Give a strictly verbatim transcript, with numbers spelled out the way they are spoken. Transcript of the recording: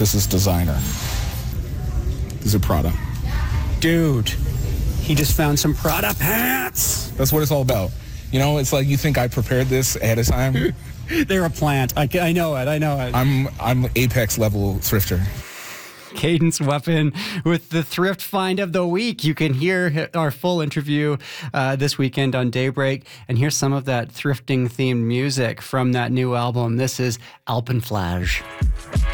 this is designer. These are Prada. Dude, he just found some Prada pants. That's what it's all about. You know, it's like you think I prepared this ahead of time. They're a plant. I, I know it. I know it. I'm I'm apex level thrifter. Cadence Weapon with the Thrift Find of the Week. You can hear our full interview uh, this weekend on Daybreak, and here's some of that thrifting themed music from that new album. This is Alpenflage.